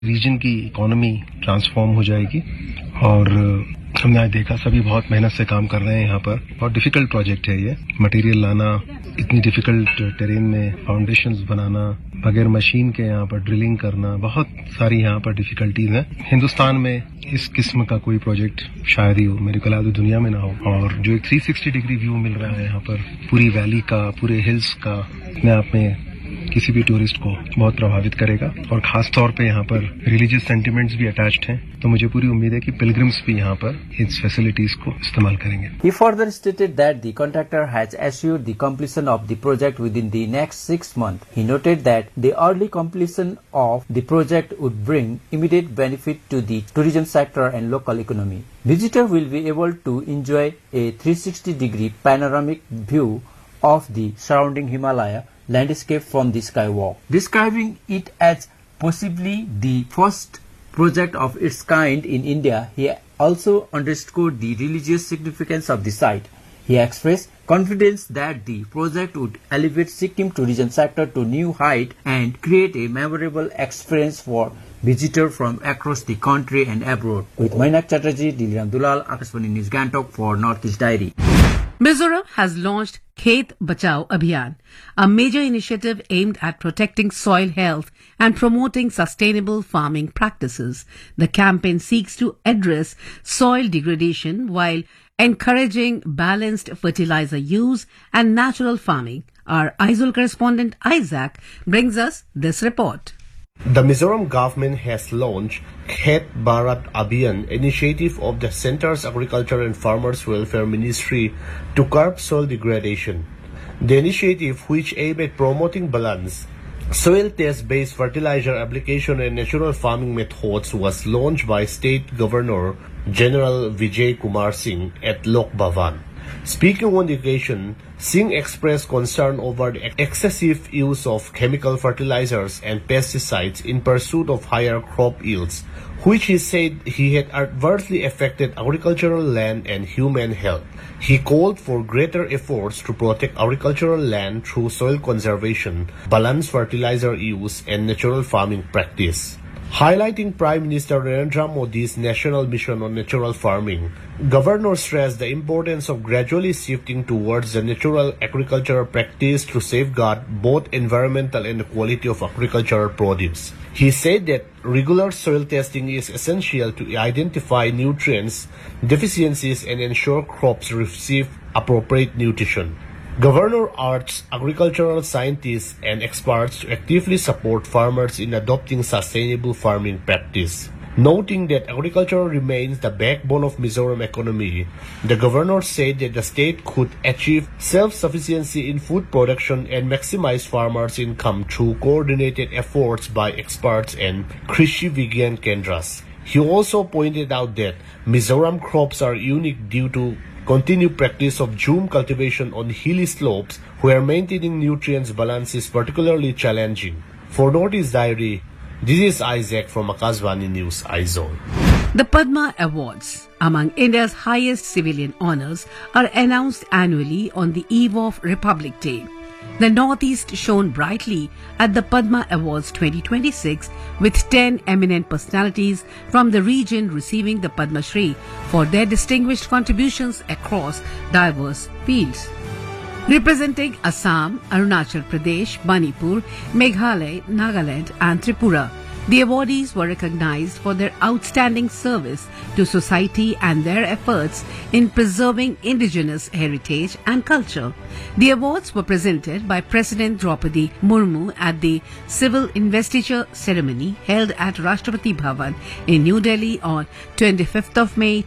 Reason की economy transform हो जाएगी और हमने आज देखा सभी बहुत मेहनत से काम कर रहे हैं यहाँ पर। बहुत डिफिकल्ट प्रोजेक्ट है ये। मटेरियल लाना, इतनी डिफिकल्ट टेरेन में फाउंडेशंस बनाना, बगैर मशीन के यहाँ पर ड्रिलिंग करना, बहुत सारी यहाँ पर डिफिकल्टीज हैं। हिंदुस्तान में इस किस्म का कोई प्रोजेक्ट शायद ही हो, मेरे को लगता है दुनिया में ना हो। और जो एक 360 डिग्री व्यू मिल रहा है यहाँ पर पूरी वैली का, पूरे हिल्स का, अपने आप में किसी भी टूरिस्ट को बहुत प्रभावित करेगा। और खास तौर पे यहाँ पर रिलीजियस सेंटिमेंट्स भी अटैच्ड हैं, तो मुझे पूरी उम्मीद है कि पिलग्रिम्स भी यहाँ पर इस फैसिलिटीज को इस्तेमाल करेंगे। He further stated that the contractor has assured the completion of the project within the next 6 months. He noted that the early completion of the project would bring immediate benefit to the tourism sector and local economy. Visitors will be able to enjoy a 360-degree panoramic view of the surrounding Himalaya landscape from the skywalk, describing it as possibly the first project of its kind in India. He also underscored the religious significance of the site. He expressed confidence that the project would elevate Sikkim tourism sector to new height and create a memorable experience for visitors from across the country and abroad. With Mainak Chatterjee, Diliram Dulal, Akashvani News Gangtok for Northeast Diary. Mizoram has launched Khet Bachao Abhiyan, a major initiative aimed at protecting soil health and promoting sustainable farming practices. The campaign seeks to address soil degradation while encouraging balanced fertilizer use and natural farming. Our Aizawl correspondent Isaac brings us this report. The Mizoram government has launched Khet Bharat Abhiyan, initiative of the Centre's Agriculture and Farmers Welfare Ministry to curb soil degradation. The initiative, which aimed at promoting balanced soil test-based fertilizer application and natural farming methods, was launched by State Governor General Vijay Kumar Singh at Lok Bhavan. Speaking on the occasion, Singh expressed concern over the excessive use of chemical fertilizers and pesticides in pursuit of higher crop yields, which he said he had adversely affected agricultural land and human health. He called for greater efforts to protect agricultural land through soil conservation, balanced fertilizer use, and natural farming practice. Highlighting Prime Minister Narendra Modi's national mission on natural farming, Governor stressed the importance of gradually shifting towards the natural agricultural practice to safeguard both environmental and the quality of agricultural produce. He said that regular soil testing is essential to identify nutrients deficiencies and ensure crops receive appropriate nutrition. Governor urged agricultural scientists and experts to actively support farmers in adopting sustainable farming practice. Noting that agriculture remains the backbone of Mizoram economy, the governor said that the state could achieve self-sufficiency in food production and maximize farmers' income through coordinated efforts by experts and Krishi Vigyan Kendras. He also pointed out that Mizoram crops are unique due to continued practice of jhum cultivation on hilly slopes where maintaining nutrients balance is particularly challenging. For Northeast Diary, this is Isaac from Akashvani News, Aizawl. The Padma Awards, among India's highest civilian honors, are announced annually on the eve of Republic Day. The Northeast shone brightly at the Padma Awards 2026 with 10 eminent personalities from the region receiving the Padma Shri for their distinguished contributions across diverse fields. Representing Assam, Arunachal Pradesh, Manipur, Meghalaya, Nagaland and Tripura, the awardees were recognized for their outstanding service to society and their efforts in preserving indigenous heritage and culture. The awards were presented by President Draupadi Murmu at the civil investiture ceremony held at Rashtrapati Bhavan in New Delhi on 25th of May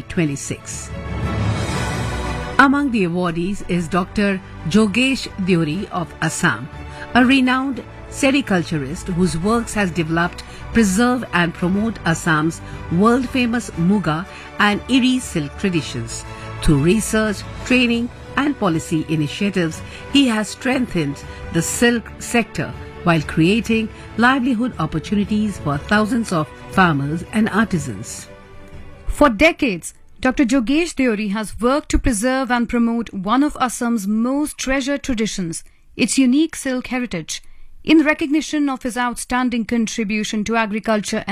2026. Among the awardees is Dr. Jogesh Deori of Assam, a renowned sericulturist whose works has developed, preserve and promote Assam's world-famous Muga and Iri silk traditions. Through research, training and policy initiatives, he has strengthened the silk sector while creating livelihood opportunities for thousands of farmers and artisans. For decades, Dr. Jogesh Deori has worked to preserve and promote one of Assam's most treasured traditions, its unique silk heritage. in recognition of his outstanding contribution to agriculture